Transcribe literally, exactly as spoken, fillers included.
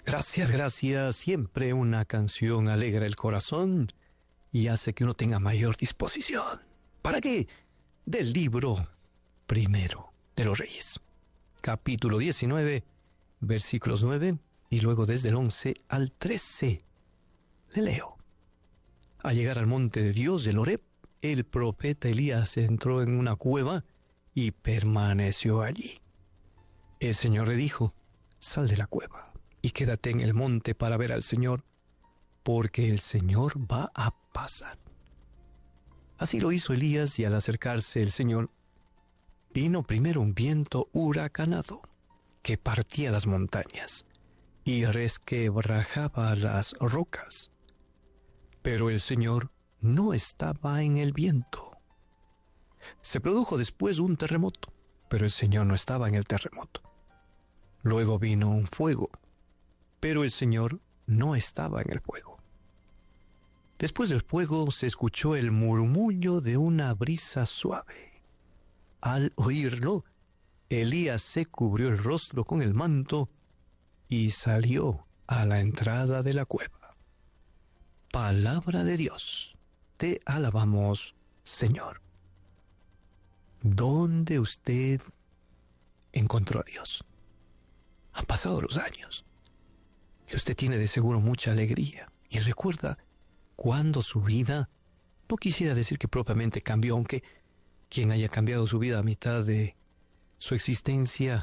Gracias, gracias. Siempre una canción alegra el corazón y hace que uno tenga mayor disposición. ¿Para qué? Del libro primero de los Reyes, capítulo diecinueve, versículos nueve, y luego desde el once al trece. Le leo. Al llegar al monte de Dios, el Horeb, el profeta Elías entró en una cueva y permaneció allí. El Señor le dijo: sal de la cueva y quédate en el monte para ver al Señor, porque el Señor va a pasar. Así lo hizo Elías, y al acercarse el Señor, vino primero un viento huracanado que partía las montañas y resquebrajaba las rocas. Pero el Señor no estaba en el viento. Se produjo después un terremoto, pero el Señor no estaba en el terremoto. Luego vino un fuego, pero el Señor no estaba en el fuego. Después del fuego se escuchó el murmullo de una brisa suave. Al oírlo, Elías se cubrió el rostro con el manto y salió a la entrada de la cueva. Palabra de Dios. Te alabamos, Señor. ¿Dónde usted encontró a Dios? Han pasado los años y usted tiene de seguro mucha alegría y recuerda cuando su vida, no quisiera decir que propiamente cambió, aunque quien haya cambiado su vida a mitad de su existencia